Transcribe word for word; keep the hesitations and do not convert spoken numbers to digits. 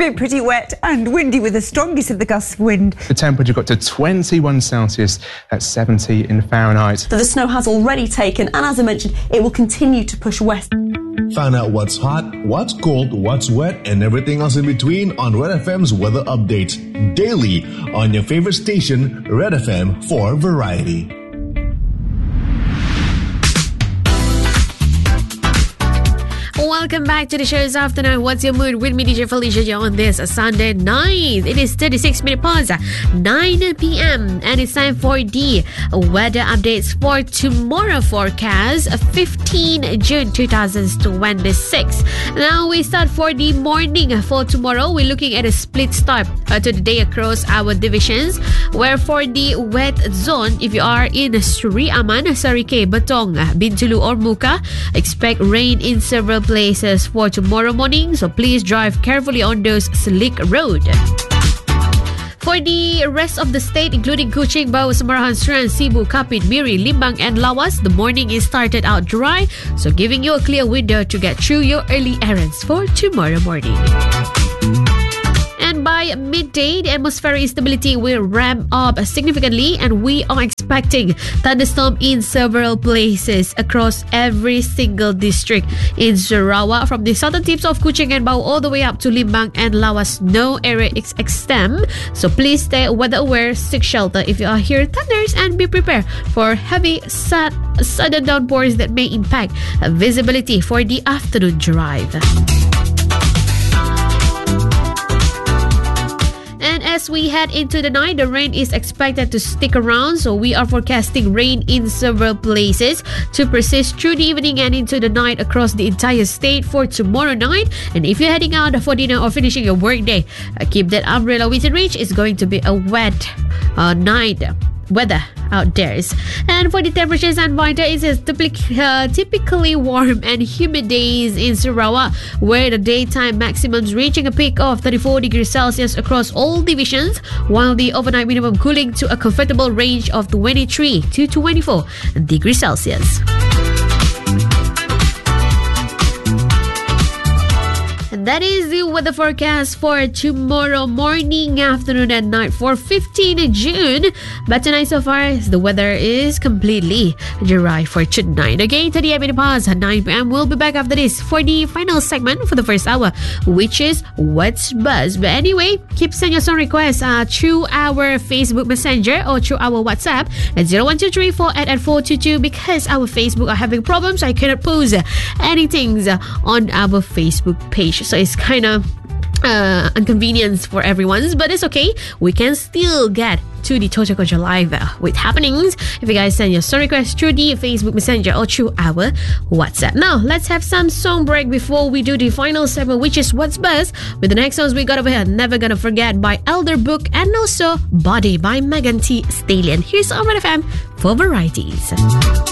bit pretty wet and windy with the strongest of the gusts of wind. The temperature got to twenty-one Celsius, that's seventy in Fahrenheit. So the snow has already taken, and as I mentioned, it will continue to push west. Find out what's hot, what's cold, what's wet, and everything else in between on Red F M's weather updates daily on your favorite station, Red F M, for variety. Welcome back to the show this afternoon. What's your mood? With me, D J Felicia, on this Sunday night. It is thirty-six minutes past nine p.m. and it's time for the weather updates for tomorrow forecast, fifteenth of June twenty twenty-six. Now we start for the morning for tomorrow. We're looking at a split start uh, to the day across our divisions, where for the wet zone, if you are in Sri Aman, Sarike, Batong, Bintulu or Muka, expect rain in several places for tomorrow morning, so please drive carefully on those slick roads. For the rest of the state, including Kuching, Bawah, Semarahan, Seran, Sibu, Kapit, Miri, Limbang and Lawas, the morning is started out dry, so giving you a clear window to get through your early errands for tomorrow morning. And by midday, the atmospheric instability will ramp up significantly, and we are expecting thunderstorm in several places across every single district in Sarawak, from the southern tips of Kuching and Bawah all the way up to Limbang and Lawas. No area is exempt, so please stay weather aware, seek shelter if you are hearing thunders, and be prepared for heavy sad, sudden downpours that may impact visibility for the afternoon drive. As we head into the night, the rain is expected to stick around, so we are forecasting rain in several places to persist through the evening and into the night across the entire state for tomorrow night. And if you're heading out for dinner or finishing your work day, uh, keep that umbrella within reach. It's going to be a wet uh, night weather out there. And for the temperatures and weather, it is typically, uh, typically warm and humid days in Sarawak, where the daytime maximums reaching a peak of thirty-four degrees Celsius across all divisions, while the overnight minimum cooling to a comfortable range of twenty-three to twenty-four degrees Celsius. That is the weather forecast for tomorrow morning, afternoon and night for fifteenth of June. But tonight so far, the weather is completely dry for tonight. Okay, thirty-eight minutes past nine p.m. We'll be back after this for the final segment for the first hour, which is What's Buzz. But anyway, keep sending your song requests uh, through our Facebook Messenger or through our WhatsApp at zero one two three four eight eight four two two, because our Facebook are having problems. I cannot post anything on our Facebook page. So it's kind of uh, inconvenience for everyone, but it's okay. We can still get to the Total Culture Live uh, with happenings if you guys send your song requests through the Facebook Messenger or through our WhatsApp. Now, let's have some song break before we do the final segment, which is What's Buzz. With the next songs we got over here, Never Gonna Forget by Elder Book and also Body by Megan Thee Stallion. Here's on Red F M for varieties.